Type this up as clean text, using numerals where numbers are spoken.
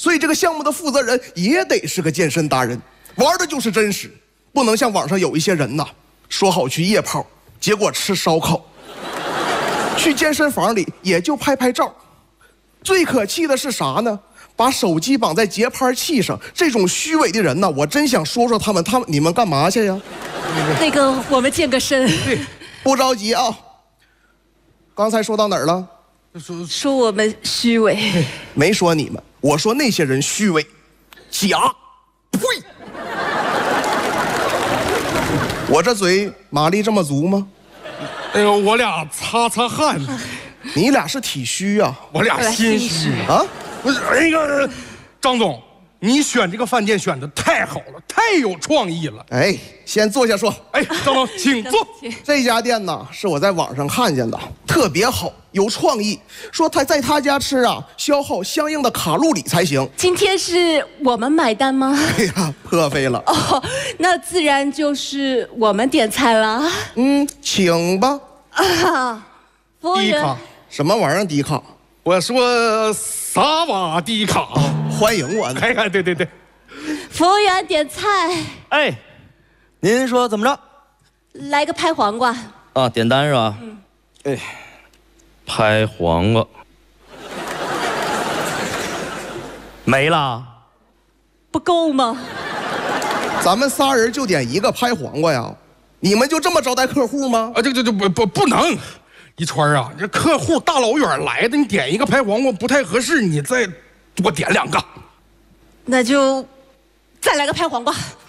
所以这个项目的负责人也得是个健身达人，玩的就是真实，不能像网上有一些人呐，说好去夜跑，结果吃烧烤，去健身房里也就拍拍照。最可气的是啥呢？把手机绑在节拍器上，这种虚伪的人呢，我真想说说他们你们干嘛去呀？ 那个，我们健个身。 对，不着急啊。刚才说到哪儿了？ 说我们虚伪。 没说你们，我说那些人虚伪，假，呸！我这嘴马力这么足吗？ 哎呦，我俩擦擦汗。 你俩是体虚啊？ 我俩心虚啊！ 不是那个，张总，你选这个饭店选的太好了，太有创意了。 哎，先坐下说。 哎，张总，请坐。 这家店呢是我在网上看见的，特别好，有创意。说他在他家吃啊，消耗相应的卡路里才行。 今天是我们买单吗？ 哎呀，破费了。 哦，那自然就是我们点菜了。 请吧。 啊，服务员。 低卡。 什么玩意儿低卡？ 我说萨瓦迪卡， 欢迎我呢。 哎，对对对。 服务员点菜。 哎，您说怎么着？ 来个拍黄瓜。 啊，点单是吧？哎，拍黄瓜没了， 不够吗？ 咱们仨人就点一个拍黄瓜呀？你们就这么招待客户吗？ 啊，这不能。一川啊，这客户大老远来的，你点一个拍黄瓜不太合适，你再多点2个。 那就再来个拍黄瓜。